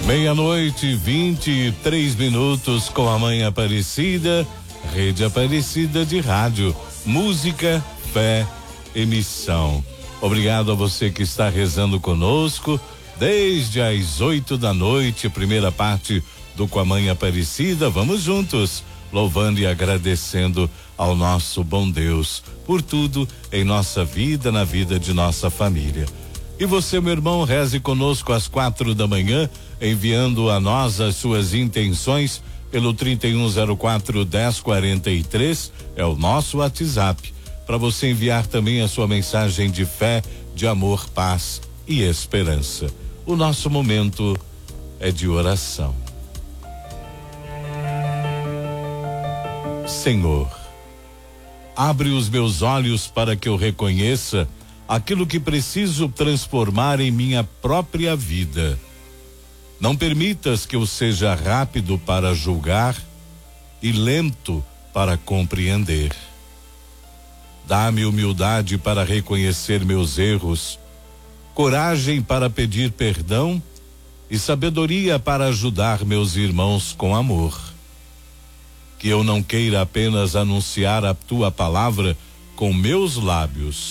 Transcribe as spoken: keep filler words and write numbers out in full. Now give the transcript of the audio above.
Meia-noite, vinte e três minutos com a Mãe Aparecida, Rede Aparecida de Rádio, música, fé, emissão. Obrigado a você que está rezando conosco desde as oito da noite, primeira parte do Com a Mãe Aparecida. Vamos juntos, louvando e agradecendo ao nosso bom Deus por tudo em nossa vida, na vida de nossa família. E você, meu irmão, reze conosco às quatro da manhã, enviando a nós as suas intenções pelo trinta e um zero quatro, dez quarenta e três, é o nosso WhatsApp, para você enviar também a sua mensagem de fé, de amor, paz e esperança. O nosso momento é de oração. Senhor, abre os meus olhos para que eu reconheça aquilo que preciso transformar em minha própria vida. Não permitas que eu seja rápido para julgar e lento para compreender. Dá-me humildade para reconhecer meus erros, coragem para pedir perdão e sabedoria para ajudar meus irmãos com amor. Que eu não queira apenas anunciar a tua palavra com meus lábios,